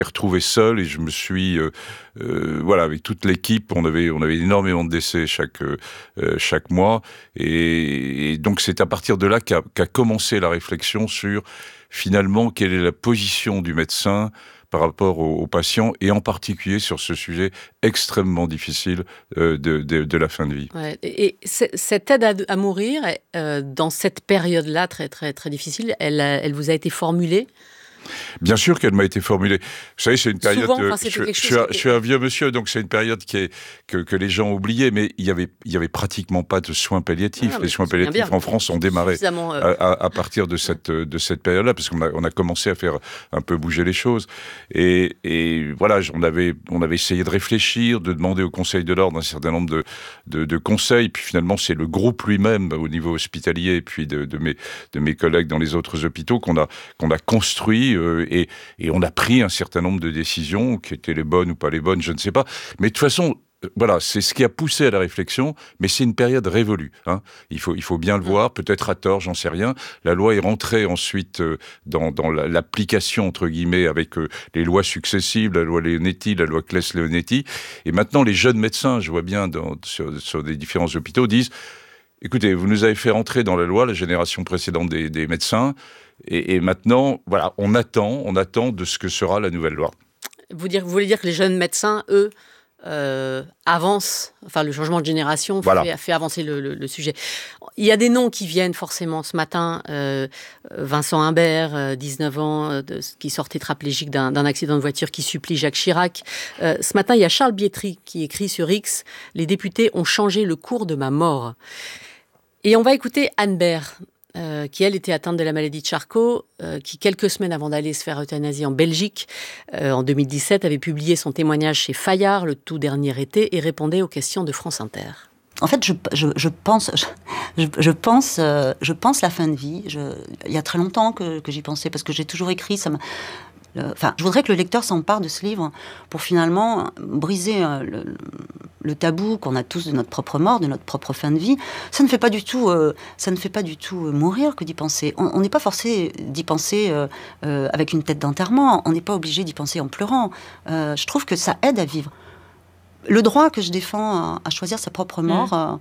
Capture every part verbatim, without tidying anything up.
retrouvé seul et je me suis, euh, euh, voilà, avec toute l'équipe, on avait, on avait énormément de décès chaque, euh, chaque mois. Et, et donc, c'est à partir de là qu'a, qu'a commencé la réflexion sur, finalement, quelle est la position du médecin par rapport aux, aux patients, et en particulier sur ce sujet extrêmement difficile euh, de, de, de la fin de vie. Ouais, et, et cette aide à, à mourir, euh, dans cette période-là très, très, très difficile, elle, elle vous a été formulée ? Bien sûr qu'elle m'a été formulée. Vous savez, c'est une période... Souvent, euh, enfin, je, je, suis, était... je suis un vieux monsieur, donc c'est une période qui est, que, que les gens ont oublié, mais il y avait, il y avait pratiquement pas de soins palliatifs. Ah, les soins palliatifs bien. en France ont démarré euh... à, à, à partir de cette, de cette période-là, parce qu'on a, on a commencé à faire un peu bouger les choses. Et, et voilà, on avait, on avait essayé de réfléchir, de demander au Conseil de l'Ordre un certain nombre de, de, de conseils, puis finalement, c'est le groupe lui-même, au niveau hospitalier, et puis de, de, mes, de mes collègues dans les autres hôpitaux, qu'on a, qu'on a construit, euh, et Et on a pris un certain nombre de décisions, qui étaient les bonnes ou pas les bonnes, je ne sais pas. Mais de toute façon, voilà, c'est ce qui a poussé à la réflexion, mais c'est une période révolue. Hein. Il faut, il faut bien le voir, peut-être à tort, j'en sais rien. La loi est rentrée ensuite euh, dans, dans la, l'application, entre guillemets, avec euh, les lois successives, la loi Leonetti, la loi Claes-Leonetti. Et maintenant, les jeunes médecins, je vois bien dans, sur, sur des différents hôpitaux, disent « Écoutez, vous nous avez fait rentrer dans la loi, la génération précédente des, des médecins, Et, et maintenant, voilà, on attend, on attend de ce que sera la nouvelle loi. » Vous, dire, vous voulez dire que les jeunes médecins, eux, euh, avancent, enfin le changement de génération voilà. fait, fait avancer le, le, le sujet. Il y a des noms qui viennent forcément ce matin. Euh, Vincent Imbert, euh, dix-neuf ans, euh, de, qui sort tétraplégique d'un, d'un accident de voiture, qui supplie Jacques Chirac. Euh, ce matin, il y a Charles Bietri qui écrit sur X « Les députés ont changé le cours de ma mort ». Et on va écouter Anne Bert, Euh, qui, elle, était atteinte de la maladie de Charcot, euh, qui, quelques semaines avant d'aller se faire euthanasier en Belgique, euh, en deux mille dix-sept, avait publié son témoignage chez Fayard, le tout dernier été, et répondait aux questions de France Inter. En fait, je, je, je pense, je, je pense, euh, je pense la fin de vie. Je, il y a très longtemps que, que j'y pensais, parce que j'ai toujours écrit, ça m'a... Enfin, je voudrais que le lecteur s'empare de ce livre pour finalement briser euh, le, le tabou qu'on a tous de notre propre mort, de notre propre fin de vie. Ça ne fait pas du tout, euh, ça ne fait pas du tout euh, mourir que d'y penser. On n'est pas forcé d'y penser euh, euh, avec une tête d'enterrement. On n'est pas obligé d'y penser en pleurant. Euh, je trouve que ça aide à vivre. Le droit que je défends à, à choisir sa propre mort. Mmh. Euh,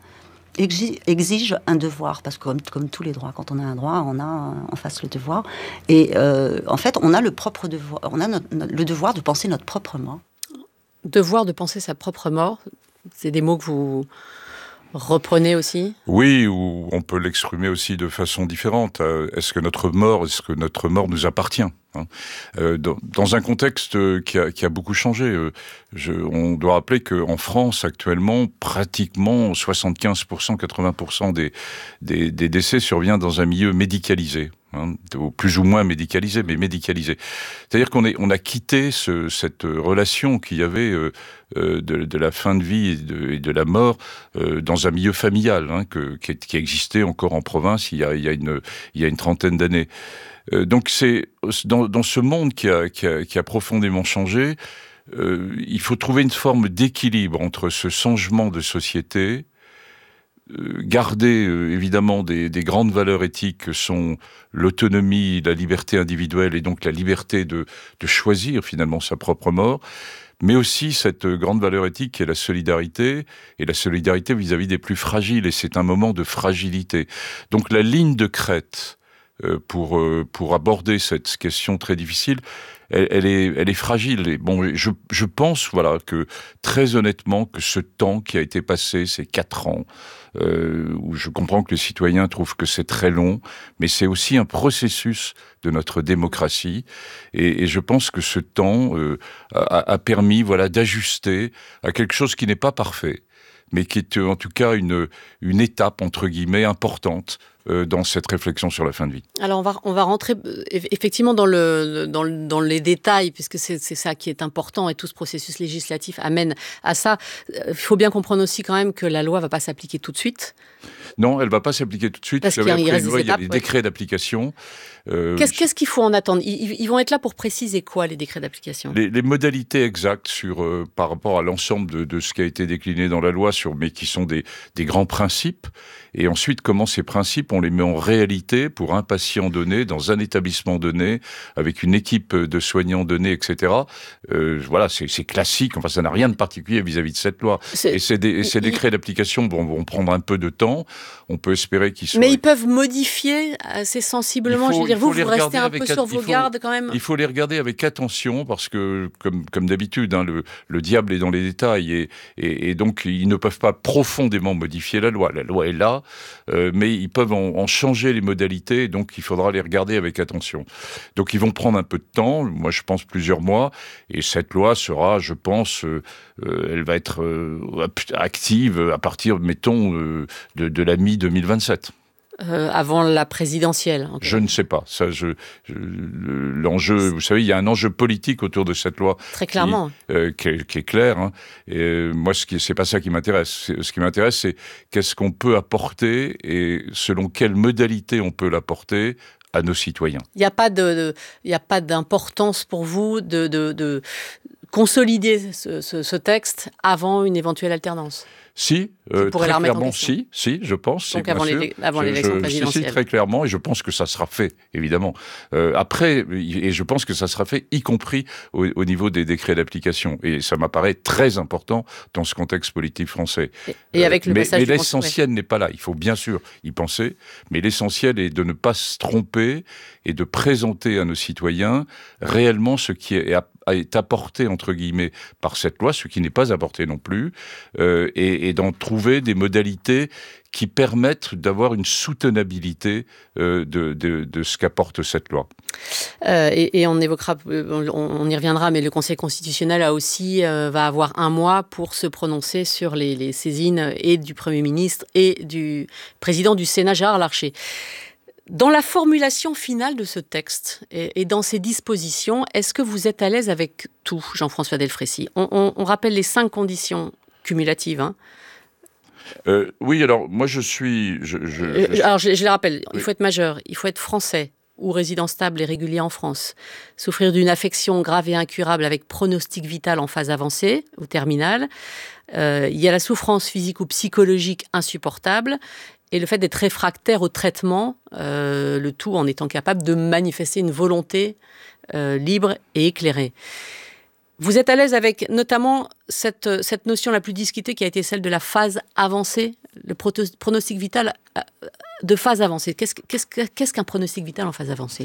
exige un devoir, parce que comme, comme tous les droits, quand on a un droit, on a en face le devoir. Et euh, en fait, on a le propre devoir, on a notre, notre, le devoir de penser notre propre mort. Devoir de penser sa propre mort, c'est des mots que vous reprenez aussi ? Oui, ou on peut l'exprimer aussi de façon différente. Est-ce que notre mort, est-ce que notre mort nous appartient ? Hein, euh, dans, dans un contexte qui a, qui a beaucoup changé. Euh, je, on doit rappeler qu'en France, actuellement, pratiquement soixante-quinze pour cent, quatre-vingts pour cent des, des, des décès survient dans un milieu médicalisé. Hein, plus ou moins médicalisé, mais médicalisé. C'est-à-dire qu'on est, on a quitté ce, cette relation qu'il y avait euh, euh, de, de la fin de vie et de, et de la mort euh, dans un milieu familial, hein, que, qui, qui existait encore en province il y a, il y a, une, il y a une trentaine d'années. Euh, donc c'est dans, dans ce monde qui a, qui a, qui a profondément changé, euh, il faut trouver une forme d'équilibre entre ce changement de société, euh, garder euh, évidemment des, des grandes valeurs éthiques que sont l'autonomie, la liberté individuelle et donc la liberté de, de choisir finalement sa propre mort, mais aussi cette grande valeur éthique qui est la solidarité, et la solidarité vis-à-vis des plus fragiles, et c'est un moment de fragilité. Donc la ligne de crête pour pour aborder cette question très difficile, elle, elle est elle est fragile. Et bon, je je pense voilà que très honnêtement que ce temps qui a été passé, ces quatre ans, euh, où je comprends que les citoyens trouvent que c'est très long, mais c'est aussi un processus de notre démocratie, et, et je pense que ce temps euh, a, a permis voilà d'ajuster à quelque chose qui n'est pas parfait, mais qui est en tout cas une une étape entre guillemets importante dans cette réflexion sur la fin de vie. Alors on va, on va rentrer effectivement dans, le, dans, le, dans les détails, puisque c'est, c'est ça qui est important, et tout ce processus législatif amène à ça. Il faut bien comprendre aussi quand même que la loi ne va pas s'appliquer tout de suite. Non, elle ne va pas s'appliquer tout de suite. Parce qu'il y a, il reste des étapes, il y a des ouais. décrets d'application. Euh, qu'est-ce, qu'est-ce qu'il faut en attendre ? ils, ils vont être là pour préciser quoi, les décrets d'application ? les, les modalités exactes sur, euh, par rapport à l'ensemble de, de ce qui a été décliné dans la loi, sur, mais qui sont des, des grands principes. Et ensuite, comment ces principes principe, on les met en réalité pour un patient donné, dans un établissement donné, avec une équipe de soignants donnés, et cetera. Euh, voilà, c'est, c'est classique, enfin ça n'a rien de particulier vis-à-vis de cette loi. C'est... Et ces, dé- et ces décrets d'application vont, vont prendre un peu de temps, on peut espérer qu'ils soient... Mais ils peuvent modifier assez sensiblement, faut, je veux dire, vous, vous restez un peu sur vos faut, gardes quand même. Il faut les regarder avec attention, parce que, comme, comme d'habitude, hein, le, le diable est dans les détails, et, et, et donc ils ne peuvent pas profondément modifier la loi. La loi est là, euh, mais ils peuvent en, en changer les modalités, donc il faudra les regarder avec attention. Donc ils vont prendre un peu de temps, moi je pense plusieurs mois, et cette loi sera, je pense, euh, euh, elle va être euh, active à partir, mettons, euh, de, de la mi-deux mille vingt-sept. Euh, avant la présidentielle. Je ne sais pas. Ça, je, je, l'enjeu, vous savez, il y a un enjeu politique autour de cette loi. Très clairement. Qui, euh, qui, est, qui est clair. Hein. Et euh, moi, ce qui, c'est pas ça qui m'intéresse. C'est, ce qui m'intéresse, c'est qu'est-ce qu'on peut apporter et selon quelle modalité on peut l'apporter à nos citoyens. Il n'y a pas de, de, il y a pas d'importance pour vous de, de, de consolider ce, ce, ce texte avant une éventuelle alternance. Si, euh, très clairement, si, si, je pense. Donc c'est, avant, bien les, sûr. avant je, l'élection je, présidentielle. Si, si, très clairement, et je pense que ça sera fait, évidemment. Euh, après, et je pense que ça sera fait, y compris au, au niveau des décrets d'application. Et ça m'apparaît très important dans ce contexte politique français. Et, et avec le mais, passage mais du l'essentiel n'est pas là. Il faut bien sûr y penser, mais l'essentiel est de ne pas se tromper et de présenter à nos citoyens réellement ce qui est, est apporté, entre guillemets, par cette loi, ce qui n'est pas apporté non plus, euh, et, et d'en trouver des modalités qui permettent d'avoir une soutenabilité euh, de, de, de ce qu'apporte cette loi. Euh, et, et on évoquera, on, on y reviendra, mais le Conseil constitutionnel a aussi euh, va avoir un mois pour se prononcer sur les, les saisines et du Premier ministre et du président du Sénat, Gérard Larcher. Dans la formulation finale de ce texte et, et dans ses dispositions, est-ce que vous êtes à l'aise avec tout, Jean-François Delfraissy ? on, on, on rappelle les cinq conditions cumulatives, hein. Euh, oui, alors moi je suis... Je, je, je... Alors je, je les rappelle, il faut être majeur, il faut être français ou résident stable et régulier en France, souffrir d'une affection grave et incurable avec pronostic vital en phase avancée ou terminale, euh, il y a la souffrance physique ou psychologique insupportable et le fait d'être réfractaire au traitement, euh, le tout en étant capable de manifester une volonté euh, libre et éclairée. Vous êtes à l'aise avec notamment cette, cette notion la plus discutée qui a été celle de la phase avancée, le proto, pronostic vital de phase avancée. Qu'est-ce, qu'est-ce, qu'est-ce qu'un pronostic vital en phase avancée ?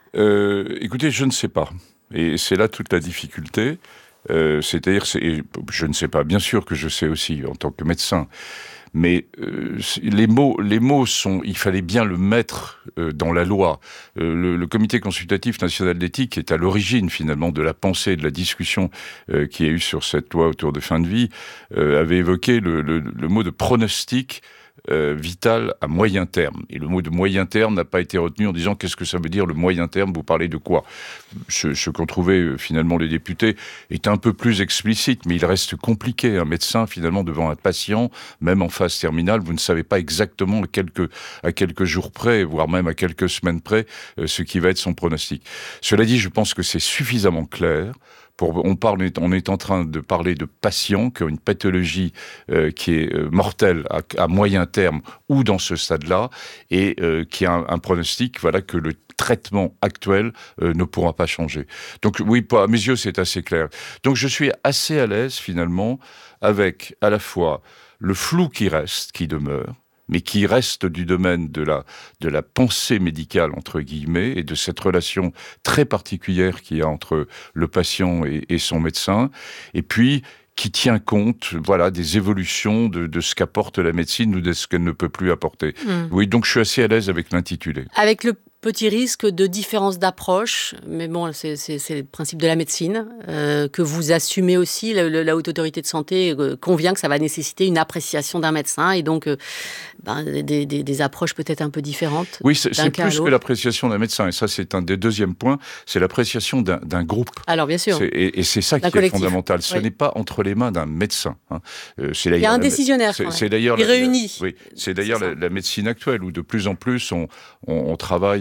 euh, Écoutez, je ne sais pas. Et c'est là toute la difficulté. Euh, c'est-à-dire, c'est, je ne sais pas, bien sûr que je sais aussi en tant que médecin, mais euh, les mots, les mots sont, il fallait bien le mettre euh, dans la loi. Euh, le, le Comité consultatif national d'éthique est à l'origine finalement de la pensée et de la discussion euh, qui a eu sur cette loi autour de fin de vie, euh, avait évoqué le, le, le mot de pronostic Euh, vital à moyen terme. Et le mot de moyen terme n'a pas été retenu en disant qu'est-ce que ça veut dire le moyen terme, vous parlez de quoi ? Ce, ce qu'ont trouvé euh, finalement les députés est un peu plus explicite, mais il reste compliqué. Un médecin finalement devant un patient, même en phase terminale, vous ne savez pas exactement à quelques, à quelques jours près, voire même à quelques semaines près, euh, ce qui va être son pronostic. Cela dit, je pense que c'est suffisamment clair. Pour, on, parle, on est en train de parler de patients qui ont une pathologie euh, qui est euh, mortelle à, à moyen terme ou dans ce stade-là et euh, qui a un, un pronostic voilà, que le traitement actuel euh, ne pourra pas changer. Donc oui, à mes yeux, c'est assez clair. Donc je suis assez à l'aise finalement avec à la fois le flou qui reste, qui demeure, mais qui reste du domaine de la, de la pensée médicale, entre guillemets, et de cette relation très particulière qu'il y a entre le patient et, et son médecin, et puis qui tient compte voilà, des évolutions de, de ce qu'apporte la médecine ou de ce qu'elle ne peut plus apporter. Mmh. Oui, donc je suis assez à l'aise avec l'intitulé. Avec le petit risque de différence d'approche, mais bon, c'est, c'est, c'est le principe de la médecine, euh, que vous assumez aussi, la, la Haute Autorité de Santé euh, convient que ça va nécessiter une appréciation d'un médecin, et donc euh, ben, des, des, des approches peut-être un peu différentes. Oui, c'est, c'est plus que l'appréciation d'un médecin, et ça c'est un des deuxièmes points, c'est l'appréciation d'un, d'un groupe. Alors bien sûr. C'est, et, et c'est ça d'un qui collectif. Est fondamental, ce oui. n'est pas entre les mains d'un médecin. Hein. Euh, c'est Il y a un la, décisionnaire c'est, quand même. C'est d'ailleurs Il la, réunit. La, oui, c'est d'ailleurs c'est la, la médecine actuelle, où de plus en plus on, on, on travaille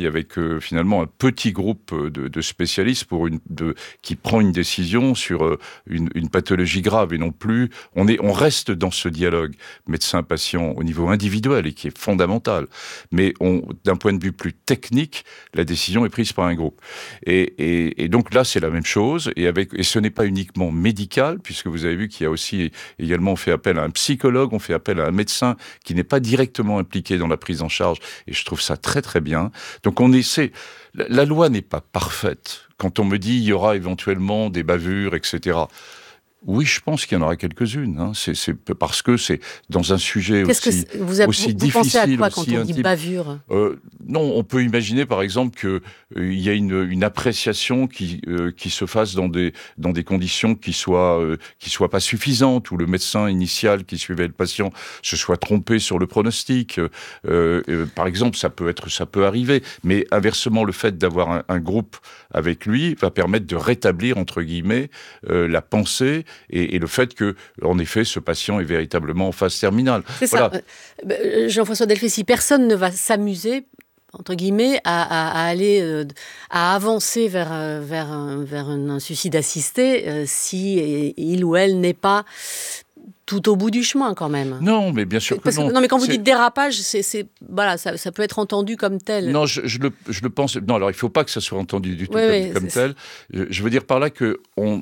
avec euh, finalement un petit groupe de, de spécialistes pour une, de, qui prend une décision sur euh, une, une pathologie grave et non plus. On, est, on reste dans ce dialogue médecin-patient au niveau individuel et qui est fondamental. Mais on, d'un point de vue plus technique, la décision est prise par un groupe. Et, et, et donc là, c'est la même chose. Et, avec, et ce n'est pas uniquement médical, puisque vous avez vu qu'il y a aussi également, on fait appel à un psychologue, on fait appel à un médecin qui n'est pas directement impliqué dans la prise en charge. Et je trouve ça très très bien. Donc on essaie. La, la loi n'est pas parfaite. Quand on me dit il y aura éventuellement des bavures, et cetera. Oui, je pense qu'il y en aura quelques-unes. Hein. C'est, c'est parce que c'est dans un sujet Qu'est-ce aussi, que vous, a, aussi vous, difficile, vous pensez à quoi quand aussi on intime. dit bavure euh, Non, on peut imaginer par exemple qu'il euh, y a une, une appréciation qui, euh, qui se fasse dans des, dans des conditions qui soient, euh, qui soient pas suffisantes, où le médecin initial qui suivait le patient se soit trompé sur le pronostic. Euh, euh, par exemple, ça peut être, ça peut arriver. Mais inversement, le fait d'avoir un, un groupe avec lui va permettre de rétablir entre guillemets euh, la pensée. Et, et le fait que, en effet, ce patient est véritablement en phase terminale. C'est voilà. ça. Euh, Jean-François Delfay, si personne ne va s'amuser, entre guillemets, à, à, à aller, euh, à avancer vers, euh, vers, un, vers un, un suicide assisté, euh, si il ou elle n'est pas tout au bout du chemin, quand même. Non, mais bien sûr que Parce non. Que, non, mais quand vous c'est... dites dérapage, c'est, c'est, voilà, ça, ça peut être entendu comme tel. Non, je, je, le, je le pense... Non, alors il ne faut pas que ça soit entendu du tout oui, comme, oui, comme tel. Je, je veux dire par là que... On,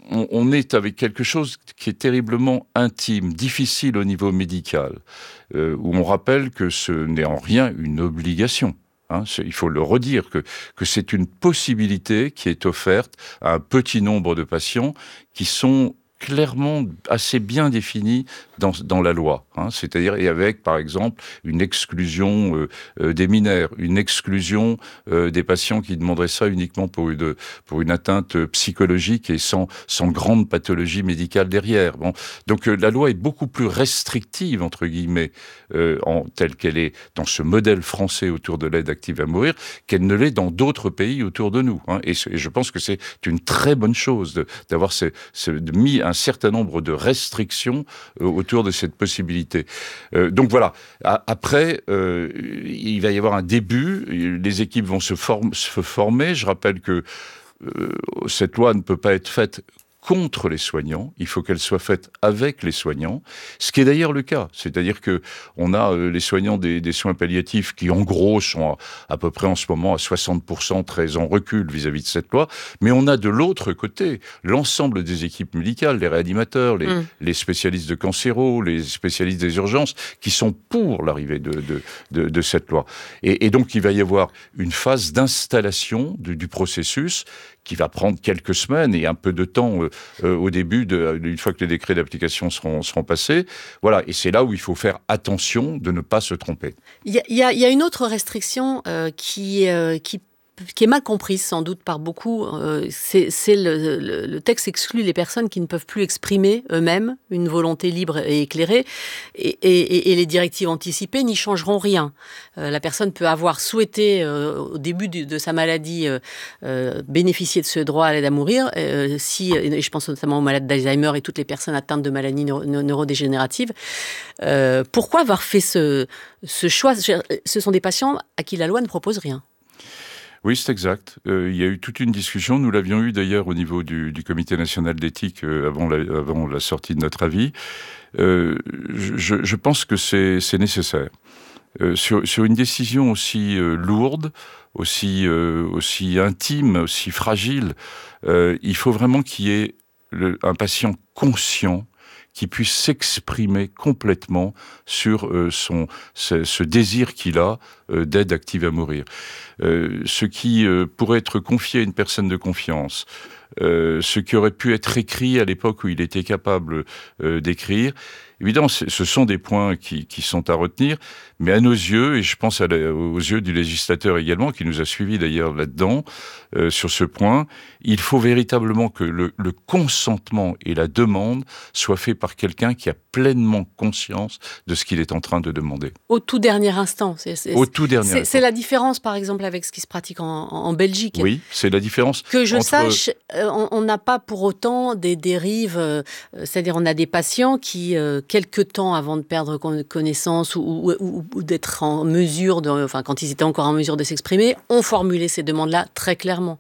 on est avec quelque chose qui est terriblement intime, difficile au niveau médical, euh, où on rappelle que ce n'est en rien une obligation. Hein, il faut le redire, que, que c'est une possibilité qui est offerte à un petit nombre de patients qui sont clairement assez bien définis dans, dans la loi. Hein, c'est-à-dire, et avec, par exemple, une exclusion euh, euh, des mineurs, une exclusion euh, des patients qui demanderaient ça uniquement pour une, pour une atteinte psychologique et sans, sans grande pathologie médicale derrière. Bon, donc euh, la loi est beaucoup plus restrictive, entre guillemets, euh, en, telle qu'elle est dans ce modèle français autour de l'aide active à mourir, qu'elle ne l'est dans d'autres pays autour de nous. Hein, et, et je pense que c'est une très bonne chose de, d'avoir ce, ce, de mis un certain nombre de restrictions euh, autour de cette possibilité. Euh, donc voilà. A- après, euh, il va y avoir un début. Les équipes vont se, form- se former. Je rappelle que euh, cette loi ne peut pas être faite contre les soignants, il faut qu'elle soit faite avec les soignants, ce qui est d'ailleurs le cas. C'est-à-dire que on a euh, les soignants des, des soins palliatifs qui, en gros, sont à, à peu près en ce moment à soixante pour cent très en recul vis-à-vis de cette loi, mais on a de l'autre côté l'ensemble des équipes médicales, les réanimateurs, les, mmh. les spécialistes de cancéro, les spécialistes des urgences, qui sont pour l'arrivée de, de, de, de cette loi. Et, et donc, il va y avoir une phase d'installation du, du processus qui va prendre quelques semaines et un peu de temps euh, euh, au début, de, une fois que les décrets d'application seront, seront passés. Voilà, et c'est là où il faut faire attention de ne pas se tromper. Il y a, il y a, il y a une autre restriction euh, qui, euh, qui qui est mal comprise sans doute par beaucoup, euh, c'est, c'est le, le, le texte exclut les personnes qui ne peuvent plus exprimer eux-mêmes une volonté libre et éclairée, et, et, et les directives anticipées n'y changeront rien. Euh, la personne peut avoir souhaité euh, au début de, de sa maladie euh, euh, bénéficier de ce droit à l'aide à mourir, euh, si, et je pense notamment aux malades d'Alzheimer et toutes les personnes atteintes de maladies neuro, neurodégénératives. Euh, pourquoi avoir fait ce, ce choix ? Ce sont des patients à qui la loi ne propose rien. Oui, c'est exact. Euh, il y a eu toute une discussion. Nous l'avions eu d'ailleurs au niveau du, du Comité national d'éthique euh, avant, la, avant la sortie de notre avis. Euh, je, je pense que c'est, c'est nécessaire. Euh, sur, sur une décision aussi euh, lourde, aussi, euh, aussi intime, aussi fragile, euh, il faut vraiment qu'il y ait le, un patient conscient qui puisse s'exprimer complètement sur euh, son, ce, ce désir qu'il a euh, d'aide active à mourir. Euh, ce qui euh, pourrait être confié à une personne de confiance, euh, ce qui aurait pu être écrit à l'époque où il était capable euh, d'écrire, évidemment, ce sont des points qui, qui sont à retenir, mais à nos yeux, et je pense à la, aux yeux du législateur également, qui nous a suivis d'ailleurs là-dedans, euh, sur ce point, il faut véritablement que le, le consentement et la demande soient faits par quelqu'un qui a pleinement conscience de ce qu'il est en train de demander. Au tout dernier instant. C'est, c'est, Au tout dernier c'est, instant. C'est la différence, par exemple, avec ce qui se pratique en, en Belgique. Oui, c'est la différence. Que je entre... sache, euh, on n'a pas pour autant des dérives, euh, c'est-à-dire on a des patients qui... Euh, quelques temps avant de perdre connaissance ou, ou, ou, ou d'être en mesure, de, enfin quand ils étaient encore en mesure de s'exprimer, ont formulé ces demandes-là très clairement.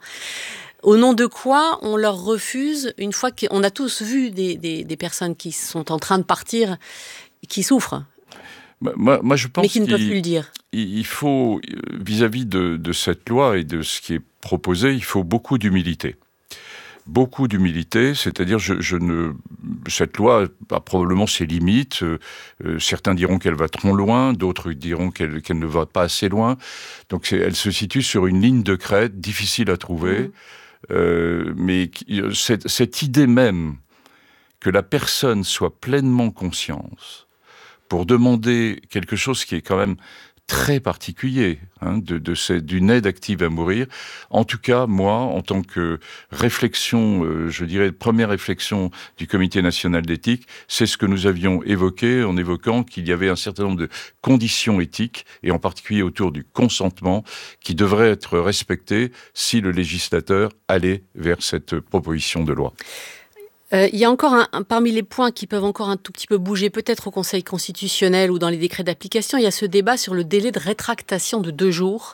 Au nom de quoi on leur refuse, une fois qu'on a tous vu des, des, des personnes qui sont en train de partir, qui souffrent. Moi, moi, je pense mais qui ne peuvent plus le dire. Il faut, vis-à-vis de, de cette loi et de ce qui est proposé, il faut beaucoup d'humilité. Beaucoup d'humilité, c'est-à-dire je, je ne, cette loi a probablement ses limites. Euh, certains diront qu'elle va trop loin, d'autres diront qu'elle, qu'elle ne va pas assez loin. Donc c'est, elle se situe sur une ligne de crête difficile à trouver. Mmh. Euh, mais cette, cette idée même que la personne soit pleinement consciente pour demander quelque chose qui est quand même très particulier, hein, de, de cette, d'une aide active à mourir. En tout cas, moi, en tant que réflexion, euh, je dirais, première réflexion du Comité national d'éthique, c'est ce que nous avions évoqué en évoquant qu'il y avait un certain nombre de conditions éthiques, et en particulier autour du consentement, qui devraient être respectées si le législateur allait vers cette proposition de loi. Euh, il y a encore un, un, parmi les points qui peuvent encore un tout petit peu bouger, peut-être au Conseil constitutionnel ou dans les décrets d'application, il y a ce débat sur le délai de rétractation de deux jours.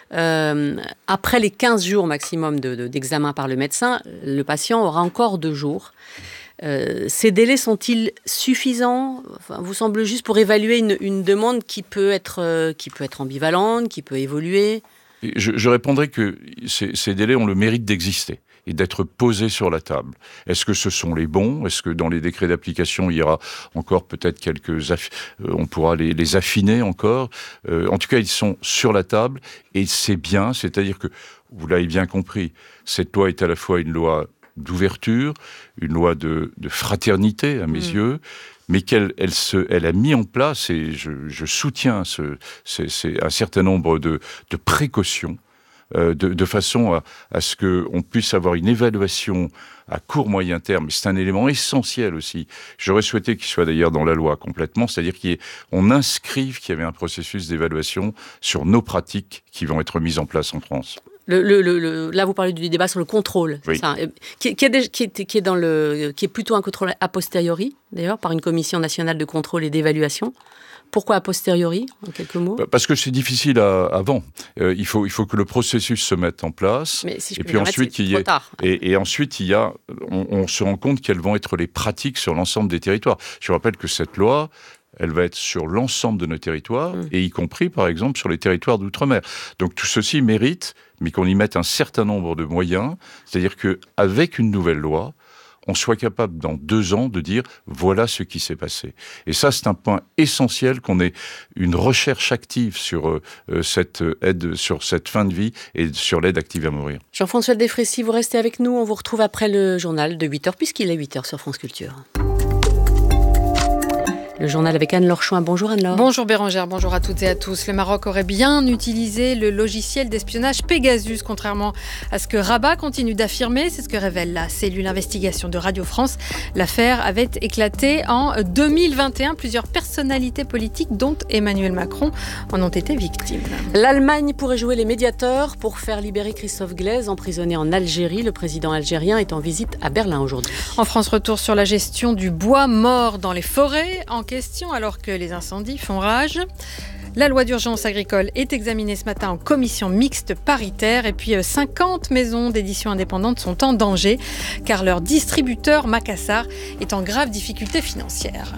Euh, après les quinze jours maximum de, de, d'examen par le médecin, le patient aura encore deux jours. Euh, ces délais sont-ils suffisants ? Enfin, vous semble juste pour évaluer une, une demande qui peut être, euh, qui peut être ambivalente, qui peut évoluer ? Je, je répondrai que ces, ces délais ont le mérite d'exister et d'être posés sur la table. Est-ce que ce sont les bons ? Est-ce que dans les décrets d'application, il y aura encore peut-être quelques... Aff... Euh, on pourra les, les affiner encore. Euh, en tout cas, ils sont sur la table et c'est bien. C'est-à-dire que, vous l'avez bien compris, cette loi est à la fois une loi d'ouverture, une loi de, de fraternité, à mes mmh. yeux, mais qu'elle elle se, elle a mis en place, et je, je soutiens ce, c'est, c'est un certain nombre de, de précautions, euh, de, de façon à, à ce qu'on puisse avoir une évaluation à court, moyen terme. Et c'est un élément essentiel aussi. J'aurais souhaité qu'il soit d'ailleurs dans la loi complètement, c'est-à-dire qu'on inscrive qu'il y avait un processus d'évaluation sur nos pratiques qui vont être mises en place en France. Le, le, le, là, vous parlez du débat sur le contrôle, oui. c'est ça, qui, qui, est, qui, est, qui, est dans le, qui est plutôt un contrôle a posteriori, d'ailleurs, par une commission nationale de contrôle et d'évaluation. Pourquoi a posteriori, en quelques mots ? Parce que c'est difficile à, avant. Euh, il faut, il faut que le processus se mette en place. Mais si je et peux puis permettre, ensuite, c'est il y a, trop tard. Et, et ensuite, il y a, on, on se rend compte quelles vont être les pratiques sur l'ensemble des territoires. Je rappelle que cette loi, elle va être sur l'ensemble de nos territoires, mmh. et y compris, par exemple, sur les territoires d'outre-mer. Donc tout ceci mérite, mais qu'on y mette un certain nombre de moyens, c'est-à-dire qu'avec une nouvelle loi, on soit capable, dans deux ans, de dire « voilà ce qui s'est passé ». Et ça, c'est un point essentiel, qu'on ait une recherche active sur euh, cette aide, sur cette fin de vie et sur l'aide active à mourir. Jean-François Delfraissy, vous restez avec nous. On vous retrouve après le journal de huit heures, puisqu'il est huit heures sur France Culture. Le journal avec Anne-Laure Chouin. Bonjour Anne-Laure. Bonjour Bérangère, bonjour à toutes et à tous. Le Maroc aurait bien utilisé le logiciel d'espionnage Pegasus, contrairement à ce que Rabat continue d'affirmer. C'est ce que révèle la cellule investigation de Radio France. L'affaire avait éclaté en deux mille vingt et un. Plusieurs personnalités politiques, dont Emmanuel Macron, en ont été victimes. L'Allemagne pourrait jouer les médiateurs pour faire libérer Christophe Glaise, emprisonné en Algérie. Le président algérien est en visite à Berlin aujourd'hui. En France, retour sur la gestion du bois mort dans les forêts. En question alors que les incendies font rage. La loi d'urgence agricole est examinée ce matin en commission mixte paritaire et puis cinquante maisons d'édition indépendantes sont en danger car leur distributeur Macassar est en grave difficulté financière.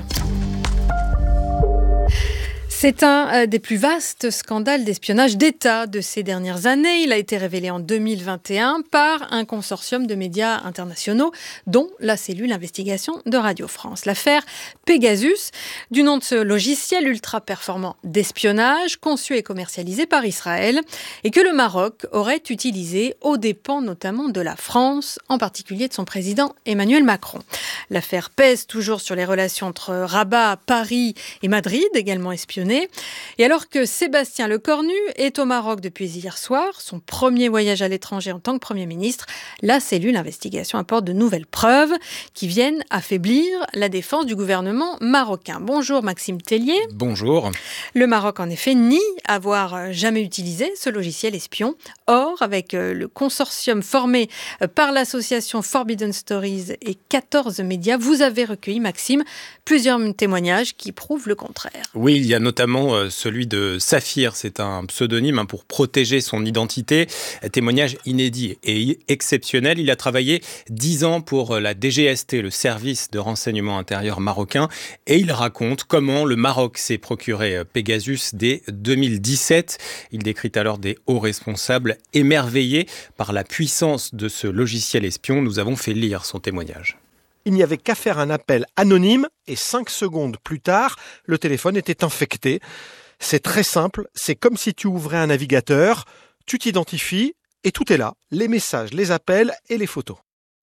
C'est un des plus vastes scandales d'espionnage d'État de ces dernières années. Il a été révélé en deux mille vingt et un par un consortium de médias internationaux, dont la cellule investigation de Radio France. L'affaire Pegasus, du nom de ce logiciel ultra performant d'espionnage, conçu et commercialisé par Israël, et que le Maroc aurait utilisé aux dépens notamment de la France, en particulier de son président Emmanuel Macron. L'affaire pèse toujours sur les relations entre Rabat, Paris et Madrid, également espionnées. années. Et alors que Sébastien Lecornu est au Maroc depuis hier soir, son premier voyage à l'étranger en tant que Premier ministre, la cellule investigation apporte de nouvelles preuves qui viennent affaiblir la défense du gouvernement marocain. Bonjour Maxime Tellier. Bonjour. Le Maroc en effet nie avoir jamais utilisé ce logiciel espion. Or, avec le consortium formé par l'association Forbidden Stories et quatorze médias, vous avez recueilli, Maxime, plusieurs témoignages qui prouvent le contraire. Oui, il y a notamment celui de Saphir, c'est un pseudonyme pour protéger son identité. Un témoignage inédit et exceptionnel. Il a travaillé dix ans pour la D G S T, le service de renseignement intérieur marocain, et il raconte comment le Maroc s'est procuré Pegasus dès deux mille dix-sept. Il décrit alors des hauts responsables émerveillés par la puissance de ce logiciel espion. Nous avons fait lire son témoignage. Il n'y avait qu'à faire un appel anonyme et cinq secondes plus tard, le téléphone était infecté. C'est très simple, c'est comme si tu ouvrais un navigateur, tu t'identifies et tout est là, les messages, les appels et les photos.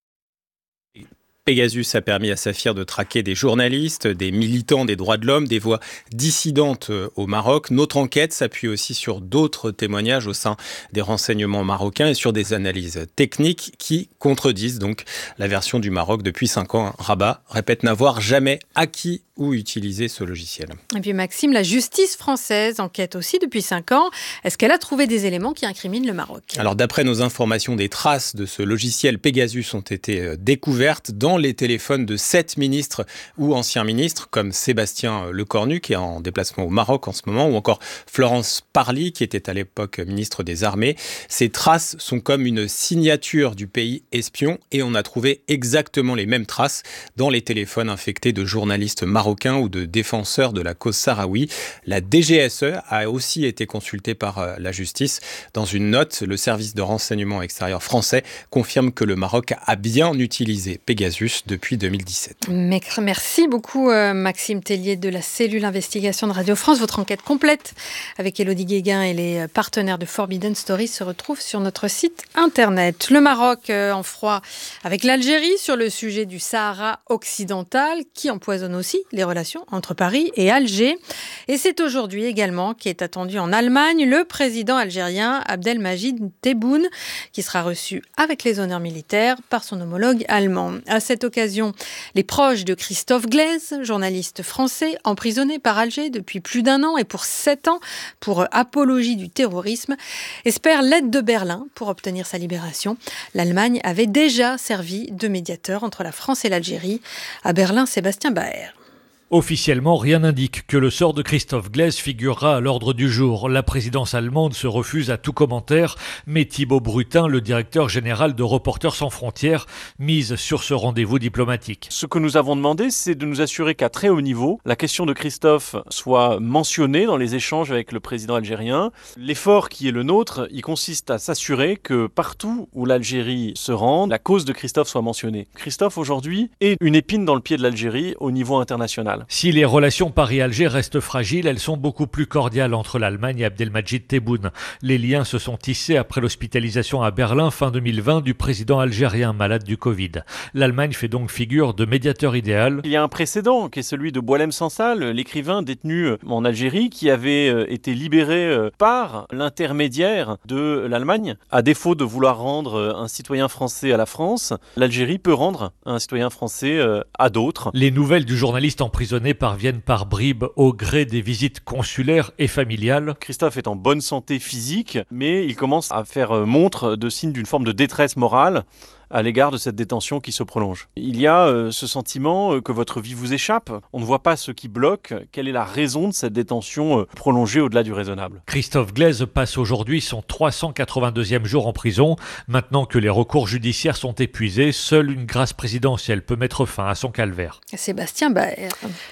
Pegasus a permis à Saphir de traquer des journalistes, des militants des droits de l'homme, des voix dissidentes au Maroc. Notre enquête s'appuie aussi sur d'autres témoignages au sein des renseignements marocains et sur des analyses techniques qui contredisent donc la version du Maroc depuis cinq ans. Rabat répète n'avoir jamais acquis ou utilisé ce logiciel. Et puis Maxime, la justice française enquête aussi depuis cinq ans. Est-ce qu'elle a trouvé des éléments qui incriminent le Maroc ? Alors d'après nos informations, des traces de ce logiciel Pegasus ont été découvertes dans les téléphones de sept ministres ou anciens ministres, comme Sébastien Lecornu, qui est en déplacement au Maroc en ce moment, ou encore Florence Parly, qui était à l'époque ministre des Armées. Ces traces sont comme une signature du pays espion, et on a trouvé exactement les mêmes traces dans les téléphones infectés de journalistes marocains ou de défenseurs de la cause sahraoui. La D G S E a aussi été consultée par la justice. Dans une note, le service de renseignement extérieur français confirme que le Maroc a bien utilisé Pegasus depuis deux mille dix-sept. Merci beaucoup Maxime Tellier de la cellule investigation de Radio France. Votre enquête complète avec Élodie Guéguin et les partenaires de Forbidden Stories se retrouve sur notre site internet. Le Maroc en froid avec l'Algérie sur le sujet du Sahara occidental qui empoisonne aussi les relations entre Paris et Alger. Et c'est aujourd'hui également qu'est attendu en Allemagne le président algérien Abdelmadjid Tebboune qui sera reçu avec les honneurs militaires par son homologue allemand. À cette occasion, les proches de Christophe Glaise, journaliste français emprisonné par Alger depuis plus d'un an et pour sept ans pour apologie du terrorisme, espèrent l'aide de Berlin pour obtenir sa libération. L'Allemagne avait déjà servi de médiateur entre la France et l'Algérie. À Berlin, Sébastien Baer. Officiellement, rien n'indique que le sort de Christophe Glaise figurera à l'ordre du jour. La présidence allemande se refuse à tout commentaire, mais Thibaut Brutin, le directeur général de Reporters sans frontières, mise sur ce rendez-vous diplomatique. Ce que nous avons demandé, c'est de nous assurer qu'à très haut niveau, la question de Christophe soit mentionnée dans les échanges avec le président algérien. L'effort qui est le nôtre, il consiste à s'assurer que partout où l'Algérie se rend, la cause de Christophe soit mentionnée. Christophe, aujourd'hui, est une épine dans le pied de l'Algérie au niveau international. Si les relations Paris-Alger restent fragiles, elles sont beaucoup plus cordiales entre l'Allemagne et Abdelmadjid Tebboune. Les liens se sont tissés après l'hospitalisation à Berlin fin deux mille vingt du président algérien malade du Covid. L'Allemagne fait donc figure de médiateur idéal. Il y a un précédent qui est celui de Boualem Sansal, l'écrivain détenu en Algérie qui avait été libéré par l'intermédiaire de l'Allemagne. À défaut de vouloir rendre un citoyen français à la France, l'Algérie peut rendre un citoyen français à d'autres. Les nouvelles du journaliste en prison parviennent par bribes au gré des visites consulaires et familiales. Christophe est en bonne santé physique, mais il commence à faire montre de signes d'une forme de détresse morale à l'égard de cette détention qui se prolonge. Il y a euh, ce sentiment euh, que votre vie vous échappe. On ne voit pas ce qui bloque. Quelle est la raison de cette détention euh, prolongée au-delà du raisonnable ? Christophe Glaise passe aujourd'hui son trois cent quatre-vingt-deuxième jour en prison. Maintenant que les recours judiciaires sont épuisés, seule une grâce présidentielle peut mettre fin à son calvaire. Sébastien Baer.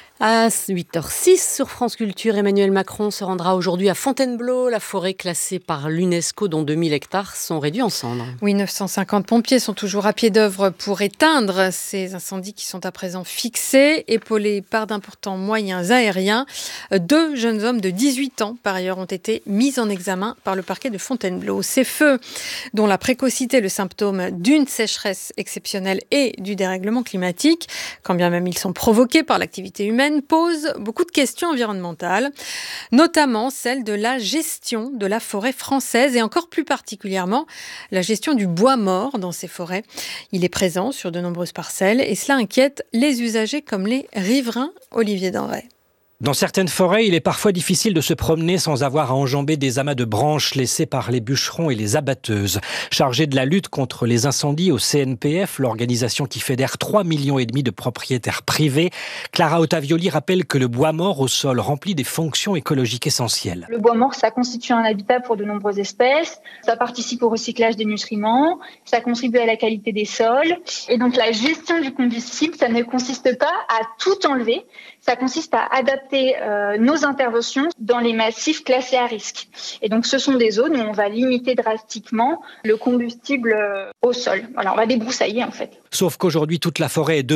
À huit heures six sur France Culture, Emmanuel Macron se rendra aujourd'hui à Fontainebleau, la forêt classée par l'UNESCO dont deux mille hectares sont réduits en cendres. Oui, neuf cent cinquante pompiers sont toujours à pied d'œuvre pour éteindre ces incendies qui sont à présent fixés, épaulés par d'importants moyens aériens. Deux jeunes hommes de dix-huit ans, par ailleurs, ont été mis en examen par le parquet de Fontainebleau. Ces feux, dont la précocité est le symptôme d'une sécheresse exceptionnelle et du dérèglement climatique, quand bien même ils sont provoqués par l'activité humaine, semaine pose beaucoup de questions environnementales, notamment celle de la gestion de la forêt française et encore plus particulièrement la gestion du bois mort dans ces forêts. Il est présent sur de nombreuses parcelles et cela inquiète les usagers comme les riverains. Olivier Denray. Dans certaines forêts, il est parfois difficile de se promener sans avoir à enjamber des amas de branches laissés par les bûcherons et les abatteuses. Chargée de la lutte contre les incendies au C N P F, l'organisation qui fédère trois millions et demi de propriétaires privés, Clara Ottavioli rappelle que le bois mort au sol remplit des fonctions écologiques essentielles. Le bois mort, ça constitue un habitat pour de nombreuses espèces, ça participe au recyclage des nutriments, ça contribue à la qualité des sols. Et donc la gestion du combustible, ça ne consiste pas à tout enlever, ça consiste à adapter Euh, nos interventions dans les massifs classés à risque. Et donc, ce sont des zones où on va limiter drastiquement le combustible euh, au sol. Voilà, on va débroussailler en fait. Sauf qu'aujourd'hui, toute la forêt est